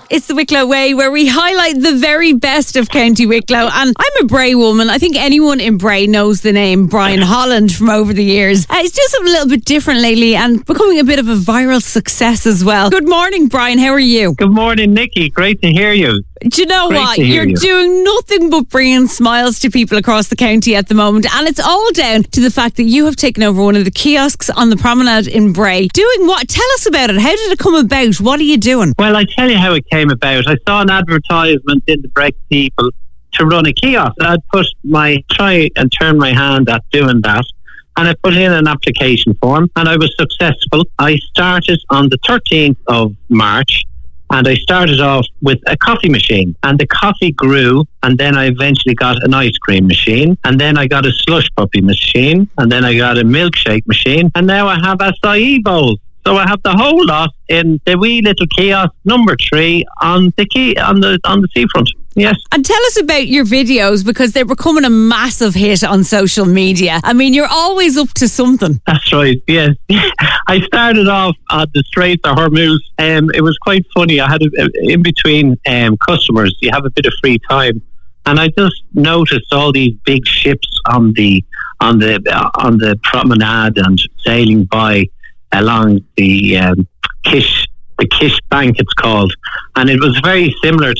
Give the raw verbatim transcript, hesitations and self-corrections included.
It's the Wicklow Way, where we highlight the very best of County Wicklow. And I'm a Bray woman. I think anyone in Bray knows the name Brian Holland from over the years. Uh, he's doing something a little bit different lately and becoming a bit of a viral success as well. Good morning, Brian. How are you? Good morning, Nikki. Great to hear you. Do you know Great what? to hear You're you. doing nothing but bringing smiles to people across the county at the moment. And it's all down to the fact that you have taken over one of the kiosks on the promenade in Bray. Doing what? Tell us about it. How did it come about? What are you doing? Well, I tell you how it came about. I saw an advertisement in the Bray People to run a kiosk. I'd put my, try and turn my hand at doing that. And I put in an application form and I was successful. I started on the thirteenth of March. And I started off with a coffee machine, and the coffee grew, and then I eventually got an ice cream machine, and then I got a slush puppy machine, and then I got a milkshake machine, and now I have acai bowls. So I have the whole lot in the wee little kiosk number three on the key on the on the seafront. Yes. And tell us about your videos, because they're becoming a massive hit on social media. I mean, you're always up to something. That's right, yes. I started off on the Straits of Hormuz. Um, it was quite funny. I had a, a, in between um, customers, you have a bit of free time, and I just noticed all these big ships on the on the uh, on the promenade and sailing by along the um, Kish the Kish Bank, it's called, and it was very similar to